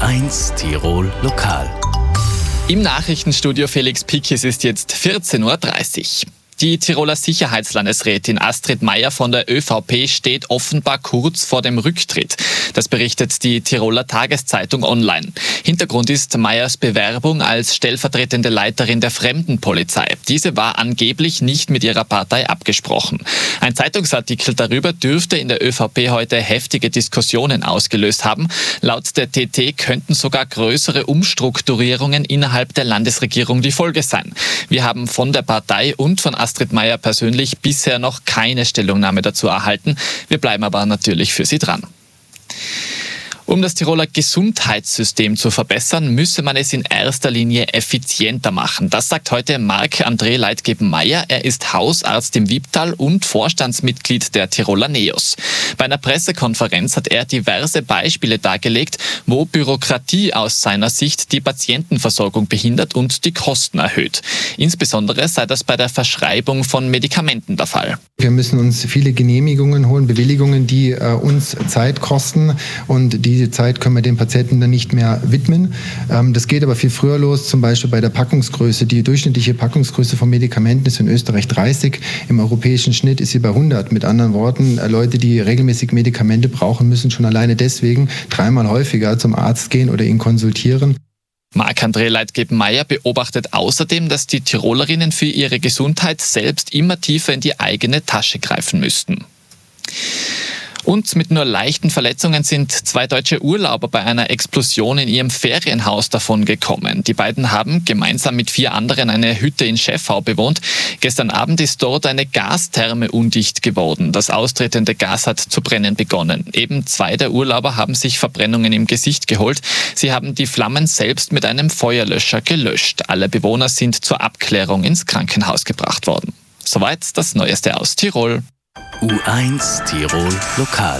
U1 Tirol Lokal. Im Nachrichtenstudio Felix Pickes ist jetzt 14:30 Uhr. Die Tiroler Sicherheitslandesrätin Astrid Meier von der ÖVP steht offenbar kurz vor dem Rücktritt. Das berichtet die Tiroler Tageszeitung online. Hintergrund ist Meiers Bewerbung als stellvertretende Leiterin der Fremdenpolizei. Diese war angeblich nicht mit ihrer Partei abgesprochen. Ein Zeitungsartikel darüber dürfte in der ÖVP heute heftige Diskussionen ausgelöst haben. Laut der TT könnten sogar größere Umstrukturierungen innerhalb der Landesregierung die Folge sein. Wir haben von der Partei und von Astrid Meier persönlich bisher noch keine Stellungnahme dazu erhalten. Wir bleiben aber natürlich für Sie dran. Um das Tiroler Gesundheitssystem zu verbessern, müsse man es in erster Linie effizienter machen. Das sagt heute Marc-André Leitgeb-Meier. Er ist Hausarzt im Wiebtal und Vorstandsmitglied der Tiroler NEOS. Bei einer Pressekonferenz hat er diverse Beispiele dargelegt, wo Bürokratie aus seiner Sicht die Patientenversorgung behindert und die Kosten erhöht. Insbesondere sei das bei der Verschreibung von Medikamenten der Fall. Wir müssen uns viele Genehmigungen holen, Bewilligungen, die uns Zeit kosten, und diese Zeit können wir den Patienten dann nicht mehr widmen. Das geht aber viel früher los, zum Beispiel bei der Packungsgröße. Die durchschnittliche Packungsgröße von Medikamenten ist in Österreich 30, im europäischen Schnitt ist sie bei 100. Mit anderen Worten, Leute, die regelmäßig Medikamente brauchen, müssen schon alleine deswegen 3-mal häufiger zum Arzt gehen oder ihn konsultieren. Marc-André Leitgeb-Meier beobachtet außerdem, dass die Tirolerinnen für ihre Gesundheit selbst immer tiefer in die eigene Tasche greifen müssten. Und mit nur leichten Verletzungen sind 2 deutsche Urlauber bei einer Explosion in ihrem Ferienhaus davongekommen. Die beiden haben gemeinsam mit 4 anderen eine Hütte in Schäffau bewohnt. Gestern Abend ist dort eine Gastherme undicht geworden. Das austretende Gas hat zu brennen begonnen. Eben 2 der Urlauber haben sich Verbrennungen im Gesicht geholt. Sie haben die Flammen selbst mit einem Feuerlöscher gelöscht. Alle Bewohner sind zur Abklärung ins Krankenhaus gebracht worden. Soweit das Neueste aus Tirol. U1 Tirol Lokal.